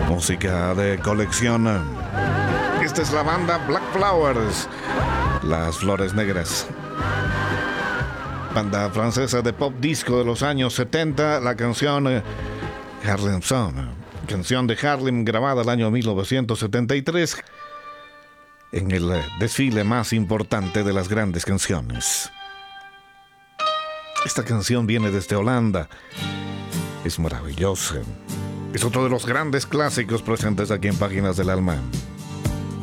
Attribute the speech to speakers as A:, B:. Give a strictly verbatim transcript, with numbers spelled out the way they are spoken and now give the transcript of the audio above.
A: Música de colección. Esta es la banda Black Flowers, Las Flores Negras. Banda francesa de pop disco de los años setenta. La canción eh, Harlem Song, canción de Harlem grabada el año mil novecientos setenta y tres en el eh, desfile más importante de las grandes canciones. Esta canción viene desde Holanda. Es maravillosa. Es otro de los grandes clásicos presentes aquí en Páginas del Alma.